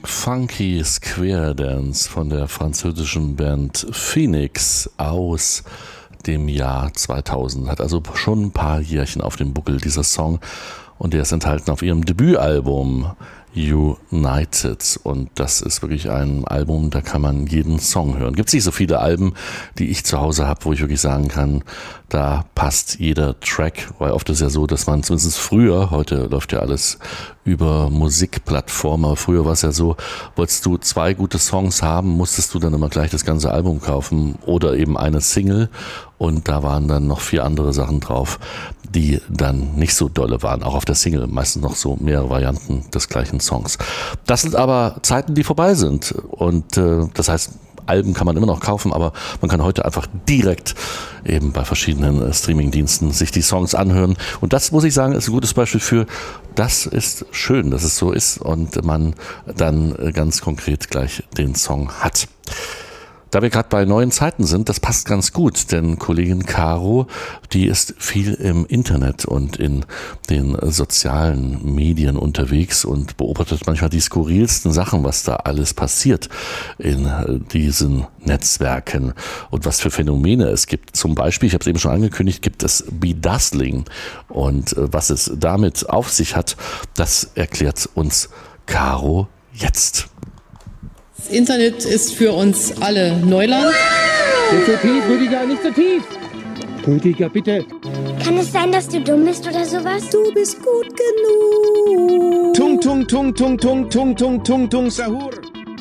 Funky Square Dance von der französischen Band Phoenix aus dem Jahr 2000. Hat also schon ein paar Jährchen auf dem Buckel, dieser Song. Und der ist enthalten auf ihrem Debütalbum United. Und das ist wirklich ein Album, da kann man jeden Song hören. Gibt es nicht so viele Alben, die ich zu Hause habe, wo ich wirklich sagen kann, da passt jeder Track. Weil oft ist ja so, dass man zumindest früher, heute läuft ja alles über Musikplattformen, aber früher war es ja so, wolltest du 2 gute Songs haben, musstest du dann immer gleich das ganze Album kaufen oder eben eine Single. Und da waren dann noch 4 andere Sachen drauf, die dann nicht so dolle waren. Auch auf der Single meistens noch so mehrere Varianten des gleichen Songs. Das sind aber Zeiten, die vorbei sind. Und das heißt, Alben kann man immer noch kaufen, aber man kann heute einfach direkt eben bei verschiedenen Streamingdiensten sich die Songs anhören. Und das, muss ich sagen, ist ein gutes Beispiel für, das ist schön, dass es so ist und man dann ganz konkret gleich den Song hat. Da wir gerade bei neuen Zeiten sind, das passt ganz gut, denn Kollegin Caro, die ist viel im Internet und in den sozialen Medien unterwegs und beobachtet manchmal die skurrilsten Sachen, was da alles passiert in diesen Netzwerken und was für Phänomene es gibt. Zum Beispiel, ich habe es eben schon angekündigt, gibt es Bedazzling und was es damit auf sich hat, das erklärt uns Caro jetzt. Das Internet ist für uns alle Neuland. Nicht so tief, Rüdiger, nicht so tief. Rüdiger, bitte. Kann es sein, dass du dumm bist oder sowas? Du bist gut genug. Tung, tung, tung, tung, tung, tung, tung, tung, tung, Sahur.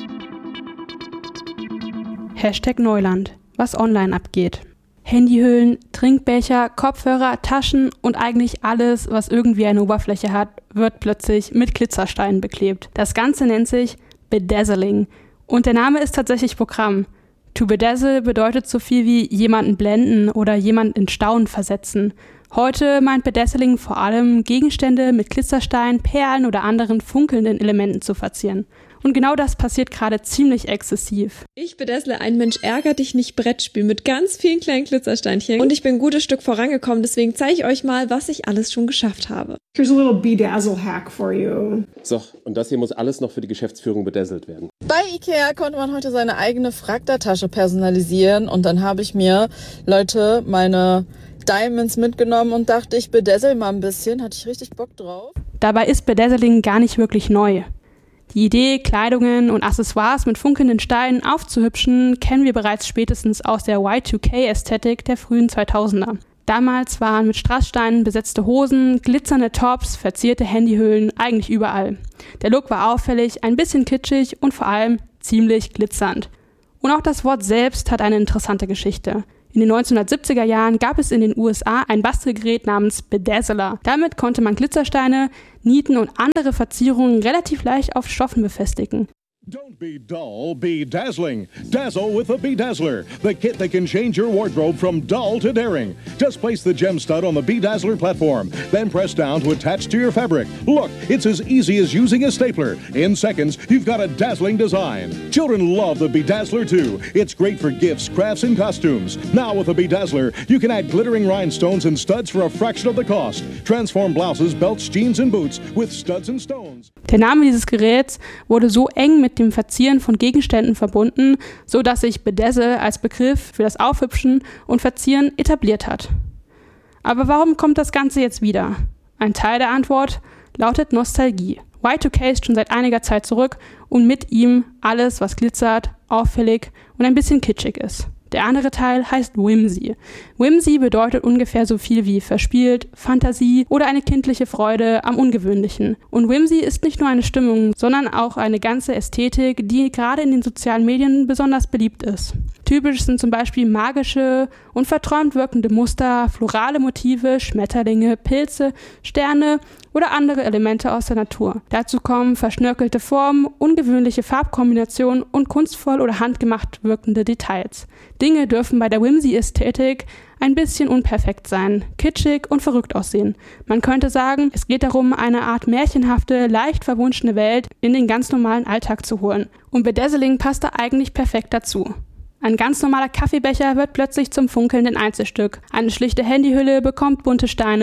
#Neuland. Was online abgeht. Handyhüllen, Trinkbecher, Kopfhörer, Taschen und eigentlich alles, was irgendwie eine Oberfläche hat, wird plötzlich mit Glitzersteinen beklebt. Das Ganze nennt sich Bedazzling. Und der Name ist tatsächlich Programm. To bedazzle bedeutet so viel wie jemanden blenden oder jemanden in Staunen versetzen. Heute meint Bedazzling vor allem, Gegenstände mit Glitzersteinen, Perlen oder anderen funkelnden Elementen zu verzieren. Und genau das passiert gerade ziemlich exzessiv. Ich bedazzle ein Mensch ärgert dich nicht Brettspiel mit ganz vielen kleinen Glitzersteinchen. Und ich bin ein gutes Stück vorangekommen, deswegen zeige ich euch mal, was ich alles schon geschafft habe. Here's a little Bedazzle hack for you. So, und das hier muss alles noch für die Geschäftsführung bedazzelt werden. Bei Ikea konnte man heute seine eigene Fragda-Tasche personalisieren und dann habe ich mir, Leute, meine Diamonds mitgenommen und dachte, ich bedazzle mal ein bisschen. Hatte ich richtig Bock drauf. Dabei ist Bedazzling gar nicht wirklich neu. Die Idee, Kleidungen und Accessoires mit funkelnden Steinen aufzuhübschen, kennen wir bereits spätestens aus der Y2K-Ästhetik der frühen 2000er. Damals waren mit Strasssteinen besetzte Hosen, glitzernde Tops, verzierte Handyhüllen eigentlich überall. Der Look war auffällig, ein bisschen kitschig und vor allem ziemlich glitzernd. Und auch das Wort selbst hat eine interessante Geschichte. In den 1970er Jahren gab es in den USA ein Bastelgerät namens Bedazzler. Damit konnte man Glitzersteine, Nieten und andere Verzierungen relativ leicht auf Stoffen befestigen. Don't be dull, be dazzling. Dazzle with a Bedazzler, the kit that can change your wardrobe from dull to daring. Just place the gem stud on the Bedazzler platform, then press down to attach to your fabric. Look, it's as easy as using a stapler. In seconds, you've got a dazzling design. Children love the Bedazzler too. It's great for gifts, crafts, and costumes. Now with a Bedazzler, you can add glittering rhinestones and studs for a fraction of the cost. Transform blouses, belts, jeans, and boots with studs and stones. Der Name dieses Geräts wurde so eng mit dem Verzieren von Gegenständen verbunden, so dass sich Bedazzle als Begriff für das Aufhübschen und Verzieren etabliert hat. Aber warum kommt das Ganze jetzt wieder? Ein Teil der Antwort lautet Nostalgie. Y2K ist schon seit einiger Zeit zurück und mit ihm alles, was glitzert, auffällig und ein bisschen kitschig ist. Der andere Teil heißt Whimsy. Whimsy bedeutet ungefähr so viel wie verspielt, Fantasie oder eine kindliche Freude am Ungewöhnlichen. Und Whimsy ist nicht nur eine Stimmung, sondern auch eine ganze Ästhetik, die gerade in den sozialen Medien besonders beliebt ist. Typisch sind zum Beispiel magische und verträumt wirkende Muster, florale Motive, Schmetterlinge, Pilze, Sterne oder andere Elemente aus der Natur. Dazu kommen verschnörkelte Formen, ungewöhnliche Farbkombinationen und kunstvoll oder handgemacht wirkende Details. Dinge dürfen bei der Whimsy-Ästhetik ein bisschen unperfekt sein, kitschig und verrückt aussehen. Man könnte sagen, es geht darum, eine Art märchenhafte, leicht verwunschene Welt in den ganz normalen Alltag zu holen. Und Bedazzling passt da eigentlich perfekt dazu. Ein ganz normaler Kaffeebecher wird plötzlich zum funkelnden Einzelstück. Eine schlichte Handyhülle bekommt bunte Steine.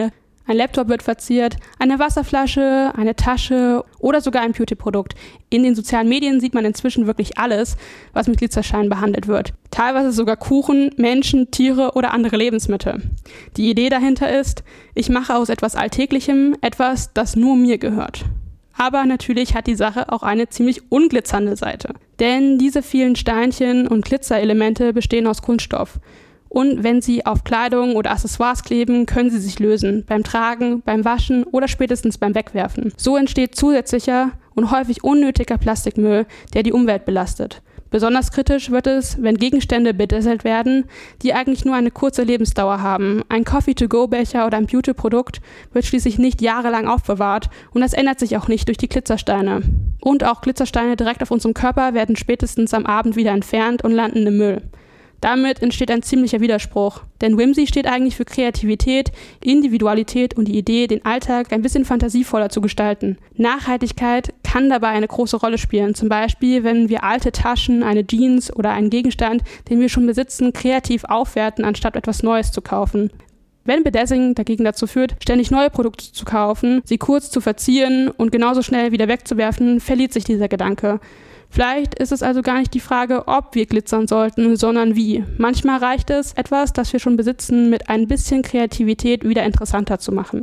Ein Laptop wird verziert, eine Wasserflasche, eine Tasche oder sogar ein Beauty-Produkt. In den sozialen Medien sieht man inzwischen wirklich alles, was mit Glitzersteinen behandelt wird. Teilweise sogar Kuchen, Menschen, Tiere oder andere Lebensmittel. Die Idee dahinter ist, ich mache aus etwas Alltäglichem etwas, das nur mir gehört. Aber natürlich hat die Sache auch eine ziemlich unglitzernde Seite. Denn diese vielen Steinchen und Glitzerelemente bestehen aus Kunststoff. Und wenn sie auf Kleidung oder Accessoires kleben, können sie sich lösen, beim Tragen, beim Waschen oder spätestens beim Wegwerfen. So entsteht zusätzlicher und häufig unnötiger Plastikmüll, der die Umwelt belastet. Besonders kritisch wird es, wenn Gegenstände bedazzelt werden, die eigentlich nur eine kurze Lebensdauer haben. Ein Coffee-to-go-Becher oder ein Beauty-Produkt wird schließlich nicht jahrelang aufbewahrt und das ändert sich auch nicht durch die Glitzersteine. Und auch Glitzersteine direkt auf unserem Körper werden spätestens am Abend wieder entfernt und landen im Müll. Damit entsteht ein ziemlicher Widerspruch, denn Whimsy steht eigentlich für Kreativität, Individualität und die Idee, den Alltag ein bisschen fantasievoller zu gestalten. Nachhaltigkeit kann dabei eine große Rolle spielen, zum Beispiel, wenn wir alte Taschen, eine Jeans oder einen Gegenstand, den wir schon besitzen, kreativ aufwerten, anstatt etwas Neues zu kaufen. Wenn Bedazzling dagegen dazu führt, ständig neue Produkte zu kaufen, sie kurz zu verzieren und genauso schnell wieder wegzuwerfen, verliert sich dieser Gedanke. Vielleicht ist es also gar nicht die Frage, ob wir glitzern sollten, sondern wie. Manchmal reicht es, etwas, das wir schon besitzen, mit ein bisschen Kreativität wieder interessanter zu machen.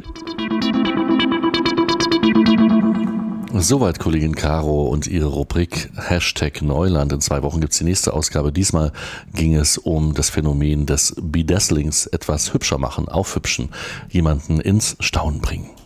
Soweit Kollegin Caro und ihre Rubrik #Neuland. In 2 Wochen gibt es die nächste Ausgabe. Diesmal ging es um das Phänomen des Bedazzlings, etwas hübscher machen, aufhübschen, jemanden ins Staunen bringen.